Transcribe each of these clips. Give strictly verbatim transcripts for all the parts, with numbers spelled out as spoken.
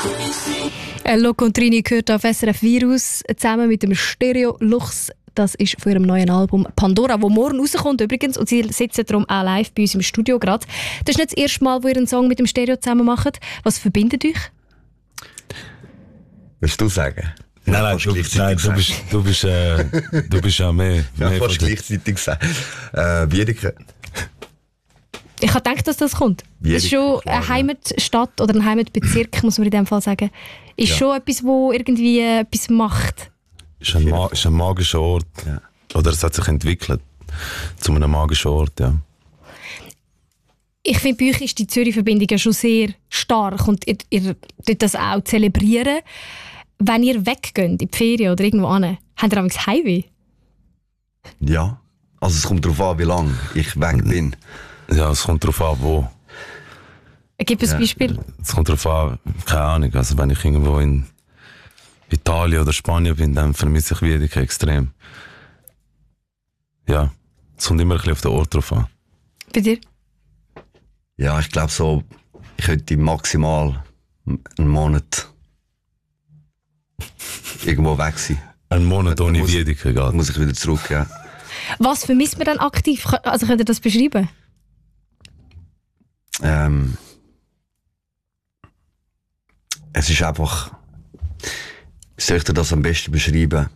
Loco und Trini gehört auf S R F Virus zusammen mit dem Stereo Luchs. Das ist von ihrem neuen Album Pandora, das morgen rauskommt übrigens. Und sie sitzen darum auch live bei uns im Studio gerade. Das ist nicht das erste Mal, wo ihr einen Song mit dem Stereo zusammen macht. Was verbindet euch? Willst du sagen? Nein, nein, du, nein du, bist, du, bist, äh, du bist ja mehr. Ja, mehr fast gleichzeitig sagen. Äh, Wiedeke. Ich habe gedacht, dass das kommt. Wiedeke, das ist schon klar, eine Heimatstadt oder ein Heimatbezirk, muss man in dem Fall sagen. Ist ja. schon etwas, wo irgendwie äh, etwas macht. Ist ein, Ma- ist ein magischer Ort. Ja. Oder es hat sich entwickelt zu einem magischen Ort, ja. Ich finde, bei euch ist die Zürich-Verbindung ja schon sehr stark und ihr, ihr tut das auch zelebrieren. Wenn ihr weggeht in die Ferien oder irgendwo hin, habt ihr amigs Heimweh? Ja. Also es kommt darauf an, wie lange ich weg bin. Ja, es kommt darauf an, wo. Gib ein Ja. Beispiel. Es kommt darauf an, keine Ahnung. Also wenn ich irgendwo in Italien oder Spanien bin, dann vermisse ich Wiedeke extrem. Ja, es kommt immer ein bisschen auf den Ort drauf an. Bei dir? Ja, ich glaube so, ich könnte maximal einen Monat irgendwo weg sein. Ein Monat Dann ohne muss- Wiedeke Dann geht. muss ich wieder zurück, ja. Was vermisst man dann aktiv? Also könnt ihr das beschreiben? Ähm, es ist einfach, wie soll ich dir das am besten beschreiben?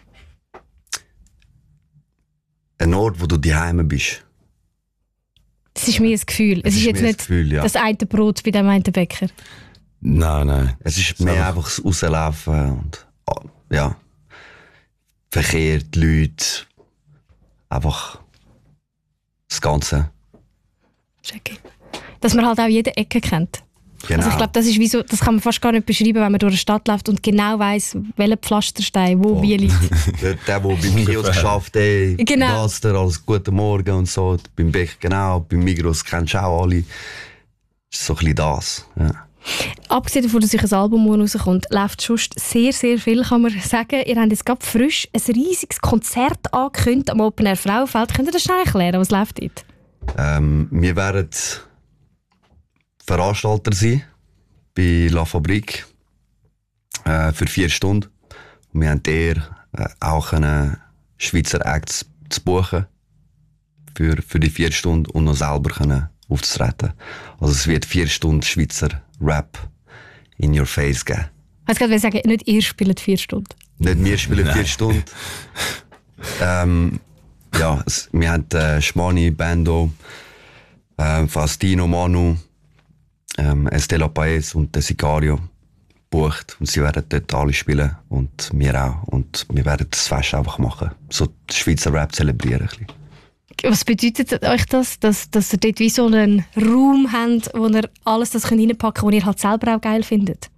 Ein Ort, wo du daheim bist. Das ist mir ein Gefühl. Es ist, jetzt mir nicht das Gefühl, ja. das eine Brot bei dem einen Bäcker. Nein, nein. Es ist mehr einfach das Rauslaufen und ah, ja, Verkehr, die Leute, einfach das Ganze. Check. Dass man halt auch jede Ecke kennt. Genau. Also ich glaube, das ist wie so, das kann man fast gar nicht beschreiben, wenn man durch eine Stadt läuft und genau weiss, welcher Pflasterstein wo Voll. wie liegt. der, der, der beim Kiosk schafft, ey, Genau. was der, alles guten Morgen und so. Beim Bäcker genau, beim Migros kennst du auch alle. Das ist so ein bisschen das. Ja. Abgesehen davon, dass euch ein Album morgen rauskommt, läuft sonst sehr, sehr viel, kann man sagen. Ihr habt jetzt gerade frisch ein riesiges Konzert angekündigt am Open Air Frauenfeld. Könnt ihr das schnell erklären, was läuft dort? Ähm, wir werden Veranstalter sein bei La Fabrique äh, für vier Stunden. Und wir haben der äh, auch einen Schweizer Acts zu buchen für, für die vier Stunden und noch selber können aufzutreten. Also es wird vier Stunden Schweizer Rap in your face geben. Ich wollte gerade sagen, nicht ihr spielt vier Stunden. Nicht wir spielen vier Stunden. Ähm, ja, es, wir haben äh, Schmani, Bando, äh, Faustino, Manu, ähm, Estela Paez und der Sicario gebucht. Und sie werden dort alle spielen und wir auch. Und wir werden das Fest einfach machen. So den Schweizer Rap zelebrieren. Ein bisschen. Was bedeutet euch das, dass, dass ihr dort wie so einen Raum habt, wo ihr alles das könnt reinpacken könnt, was ihr halt selber auch geil findet?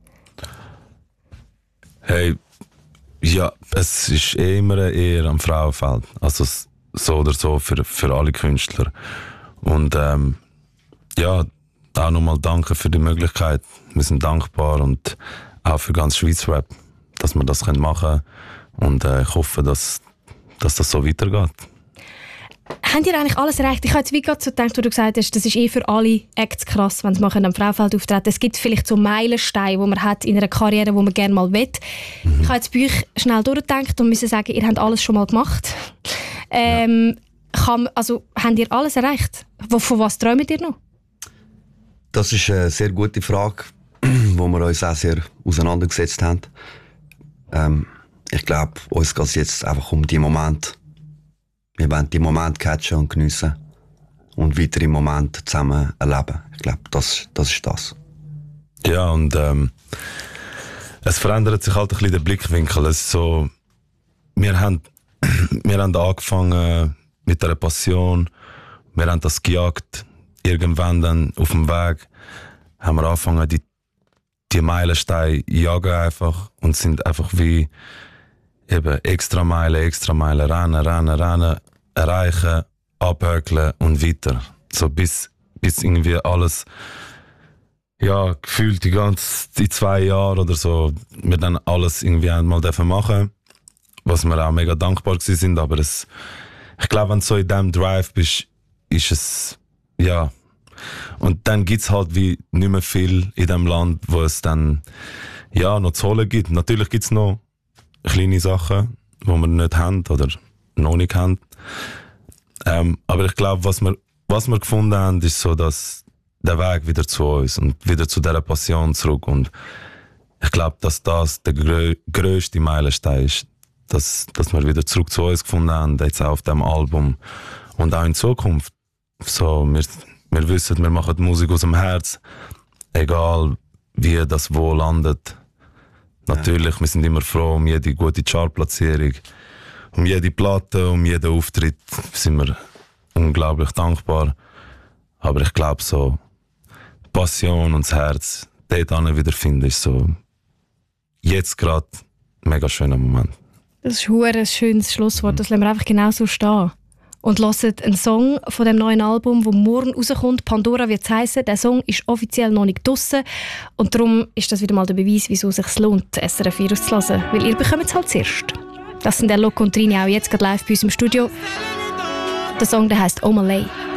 Hey, ja, es ist eh immer eher am Frauenfeld. Also s- so oder so für, für alle Künstler. Und ähm, ja, auch nochmal danke für die Möglichkeit. Wir sind dankbar und auch für ganz Schweiz Rap, dass wir das machen können. Und äh, ich hoffe, dass, dass das so weitergeht. Habt ihr eigentlich alles erreicht? Ich habe jetzt wie gerade so gedacht, wo du gesagt hast, das ist eh für alle Acts krass, wenn sie machen am Frauenfeld auftreten. Es gibt vielleicht so Meilensteine, die man hat in einer Karriere, die man gerne mal will. Mhm. Ich habe jetzt bei euch schnell durchgedacht und müssen sagen, ihr habt alles schon mal gemacht. Ähm, ja. kann, also, habt ihr alles erreicht? Wo, von was träumt ihr noch? Das ist eine sehr gute Frage, wo wir uns auch sehr auseinandergesetzt haben. Ähm, ich glaube, uns geht es jetzt einfach um die Momente. Wir wollen die Momente catchen und geniessen und weitere Momente zusammen erleben. Ich glaube, das, das ist das. Ja, und ähm, es verändert sich halt ein bisschen der Blickwinkel. Es ist so, wir haben, wir haben angefangen mit einer Passion, wir haben das gejagt. Irgendwann dann auf dem Weg haben wir angefangen, die, die Meilensteine jagen einfach und sind einfach wie eben extra Meilen, extra Meilen, rennen, rennen, rennen, erreichen, abhökeln und weiter. So bis, bis irgendwie alles, ja, gefühlt die ganze, die zwei Jahre oder so, wir dann alles irgendwie einmal dürfen machen, was wir auch mega dankbar gewesen sind, aber es, ich glaube, wenn du so in diesem Drive bist, ist es, ja, Und dann gibt es halt wie nicht mehr viel in dem Land, wo es dann ja, noch zu holen gibt. Natürlich gibt es noch kleine Sachen, die wir nicht haben oder noch nicht haben. Ähm, aber ich glaube, was wir, was wir gefunden haben, ist so, dass der Weg wieder zu uns und wieder zu dieser Passion zurück. Und ich glaube, dass das der grö- grösste Meilenstein ist, dass, dass wir wieder zurück zu uns gefunden haben, jetzt auch auf diesem Album und auch in Zukunft. So, wir, wir wissen, wir machen die Musik aus dem Herz, egal wie das wo landet. Natürlich, wir sind immer froh um jede gute Chartplatzierung, um jede Platte, um jeden Auftritt sind wir unglaublich dankbar. Aber ich glaube, so die Passion und das Herz dort wiederfinden, ist so jetzt gerade ein mega schöner Moment. Das ist ein schönes Schlusswort, das lassen wir einfach genau so stehen. Und hört einen Song von dem neuen Album, das morgen rauskommt. Pandora wird es heissen. Der Song ist offiziell noch nicht draussen. Und darum ist das wieder mal der Beweis, wieso es sich lohnt, S R F vier auszulassen. Weil ihr bekommt es halt zuerst. Das sind der Loco und Trini auch jetzt gerade live bei uns im Studio. Der Song der heisst Omalay.